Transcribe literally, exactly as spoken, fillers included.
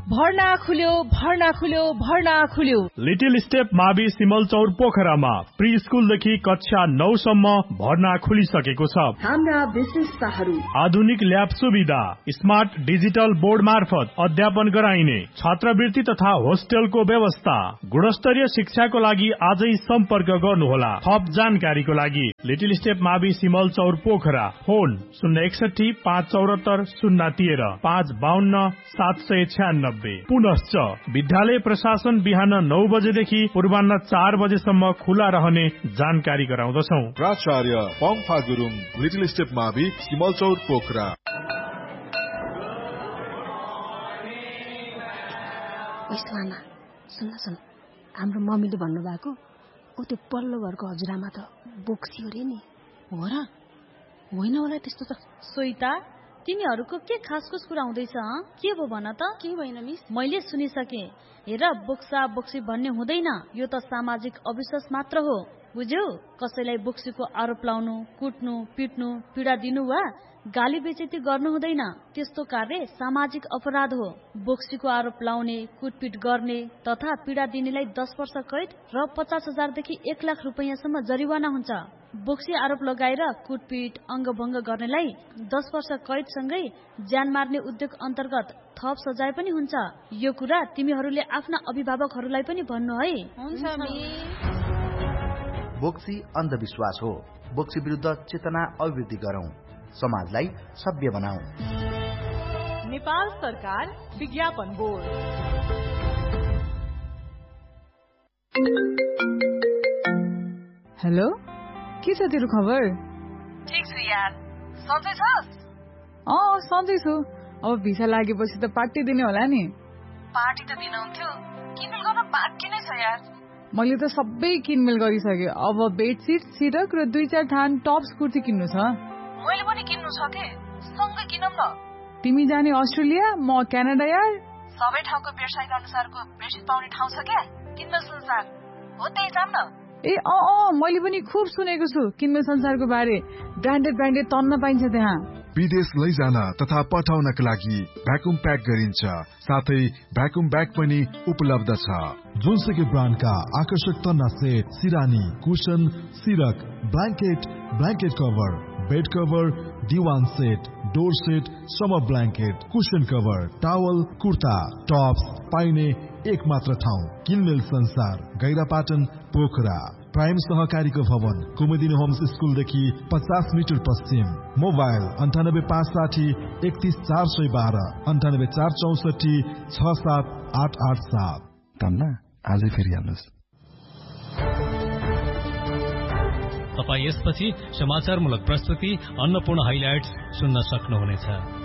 भर्ना खुल्यो भर्ना खुल्यो भर्ना खुल्यो। लिटिल स्टेप मावि सिमलचौर पोखरामा प्री स्कुलदेखि कक्षा नौ सम्म भर्ना खुलिसकेको छ। हाम्रा विशेषताहरू: आधुनिक ल्याब सुविधा, स्मार्ट डिजिटल बोर्ड मार्फत अध्यापन गराइने, छात्रवृत्ति तथा होस्टेलको व्यवस्था। गुणस्तरीय शिक्षाको लागि आजै सम्पर्क गर्नुहोला। थप जानकारीको लागि लिटिल स्टेप मावि सिमलचौर पोखरा, फोन शून्य एकसठी पाँच चौरात्तर शून्य तेह्र पाँच बाहन्न सात सय छ्यानब्बे। पुनश्च विद्यालय प्रशासन बिहान नौ बजेदेखि पूर्वाह्न चार बजेसम्म खुला रहने जानकारी गराउँदछौ। प्राचार्य पम्फा गुरुङ, लिटिल स्टेप मावि सिमलचौर पोखरा। आमा सुन्न सुन, हाम्रो मम्मीले भन्नुभएको ऊ त्यो पल्लो घरको हजुरआमा त बोक्सी अरे नि। हो र? होइन होला त्यस्तो त। सोइता, तिमीहरूको के खासखुस कुरा हुँदैछ? के भो भन त? के भएन मिस? मैले सुनिसके। हेर, बोक्सा बोक्सी भन्ने हुँदैन, यो त सामाजिक अविश्वास मात्र हो, बुझ्यौ? कसैलाई बोक्सीको आरोप लाउनु, कुट्नु, पिट्नु, पीडा दिनु वा गाली बेइज्जती गर्नु हुँदैन। त्यस्तो कार्य सामाजिक अपराध हो। बोक्सीको आरोप लाउने, कुटपिट गर्ने तथा पीडा दिनेलाई दस वर्ष कैद र पचास हजारदेखि एक लाख रुपियाँसम्म जरिवाना हुन्छ। बोक्सी आरोप लगाएर कुटपिट, अङ्गभङ्ग गर्नेलाई दस वर्ष कैदसँगै ज्यान मार्ने उद्योग अन्तर्गत थप सजाय पनि हुन्छ। यो कुरा तिमीहरूले आफ्ना अभिभावकहरूलाई पनि भन्नु है। हुन्छ मिस। बोक्सी अन्धविश्वास हो। बोक्सी विरुद्ध चेतना अभिवृद्धि गरौं, समाजलाई सभ्य बनाऊ। नेपाल सरकार विज्ञापन बोर्ड। हेलो, के छ तेरो खबर? ठीक छु यार, सन्चै छस्? अँ सन्चै छु। अब भिसा लागेपछि त पार्टी दिने होला नि। पार्टी त दिनुहुन्थ्यो, किनमेल गर्न बाँकी नै छ यार। मैले त सबै किनमेल गरिसकेँ। अब बेडसिट, सिरक र दुई चार थान टप्स कुर्ती किन्नु छ। मैले पनि किन्नु छ के, सँगै किनौँ न। तिमी जाने अस्ट्रेलिया, म क्यानाडा यार। सबै ठाउँको वेबसाइट अनुसारको बेडसिट पाउने ठाउँ छ क्या, किनमेल संसार हो, त्यही जाम न। ए अँ अँ मैले पनि खुब सुनेको छु किनमेल संसारको बारे। ब्रान्डेड ब्रान्डेड तन्न पाइन्छ त्यहाँ। विदेश लैजान तथा पठाउनका लागि भ्याकुम प्याक गरिन्छ, साथै भ्याकुम ब्याग पनि उपलब्ध छ। जुनसुकै ब्रान्डका आकर्षक तन्ना set, सिरानी, cushion, सिरक, blanket, blanket cover, bed cover, दिवान set, door set, summer blanket, cushion cover, towel, kurta, Tops पाइने एक मात्र ठाउँ किनमेल संसार, गैरापाटन, पोखरा। प्राइम सहकारीको भवन, कुमुदिनी होम्स स्कुलदेखि पचास मिटर पश्चिम। मोबाइल अन्ठानब्बे पाँच साठी एकतिस चार सय बाह्र, अन्ठानब्बे चार चौसठी छ सात आठ आठ सात। तन्ना आजै फेरि हाल्नुहोस्। तपाईँ यसपछि समाचारमूलक प्रस्तुति अन्नपूर्ण हाइलाइट्स सुन्न सक्नुहुनेछ।